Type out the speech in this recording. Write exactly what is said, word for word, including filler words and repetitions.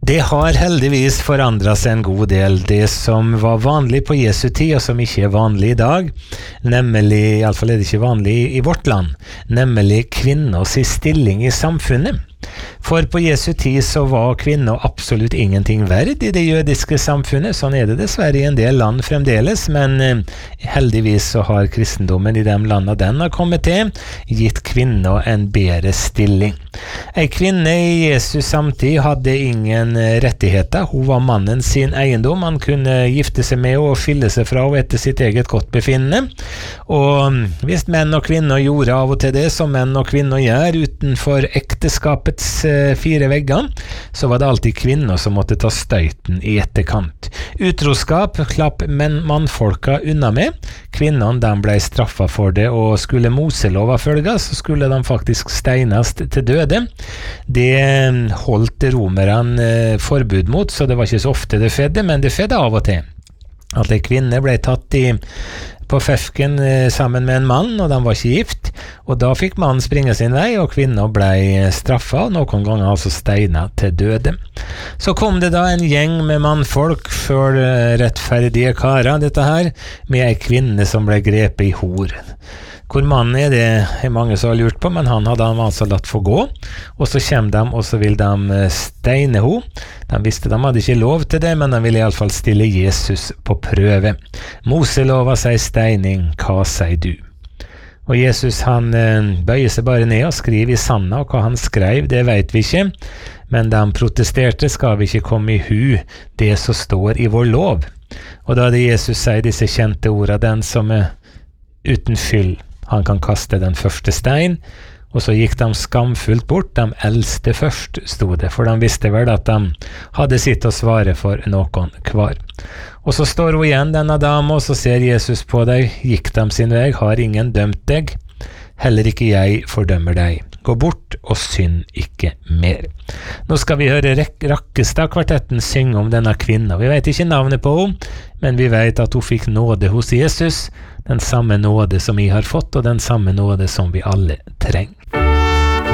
Det har heldigvis forandret seg en god del. Det som var vanlig på Jesu tid, og som ikke er vanlig i dag, nemlig, i alle fall er det ikke vanlig i vårt land, nemlig kvinners stilling i samfunnet. For på Jesu tid så var kvinner absolutt ingenting verd i det jødiske samfunnet. Sånn er det dessverre i en del land fremdeles, men eh, heldigvis så har kristendommen i de landene den har kommet til, gitt kvinner en bedre stilling. En kvinne i Jesus samtid hadde ingen rettigheter. Hun var mannen sin eiendom. Han kunne gifte seg med og skille seg fra henne etter sitt eget godt befinnende. Og hvis menn og kvinner gjorde av og til det som menn og kvinner gjør utenfor ekteskapets fire vegger, så var det alltid kvinner som måtte ta støyten i etterkant. Utroskap klapp menn mannfolka unna med. Kvinnerne de ble straffet for det, og skulle Moselova følges, så skulle de faktisk steines til døde. Det holdt romerne forbud mot, så det var ikke så ofte det fedde, men det fedde av og til. At en kvinne ble tatt i på fefken sammen med en mann, og de var ikke gift, og da fikk mannen springe sin vei, og kvinner ble straffet, og noen ganger altså steinet til døde. Så kom det da en gjeng med mannfolk for rettferdige karer, dette her, med en kvinne som ble grepet i hor. Hvor mannen er det er mange som har lurt på, men han hadde han altså latt få gå, og så kommer de, og så vil de steine henne. De visste de hadde ikke lov til det, men de ville i alle fall stille Jesus på prøve. Moselova sier steining, hva sier du? Og Jesus han bøyer seg bare ned og skriver i sanda, og hva han skrev, det vet vi ikke, men da han protesterte skal vi ikke komme i hu det som står i vår lov. Og da det Jesus sier disse kjente ordene, den som er uten fyll, han kan kaste den første stein, og så gikk de skamfullt bort, de eldste først, stod det, for de visste vel at de hadde sitt å svare for noen hver. Og så står hun igjen, denne dame, og så ser Jesus på deg, gikk de sin vei, har ingen dømt deg, heller ikke jeg fordømmer deg. Gå bort og synd ikke mer. Nå skal vi høre Rakkestad-kvartetten synge om denne kvinna. Vi vet ikke navnet på henne, men vi vet at hun fikk nåde hos Jesus, den samme nåde som vi har fått, og den samme nåde som vi alle trenger.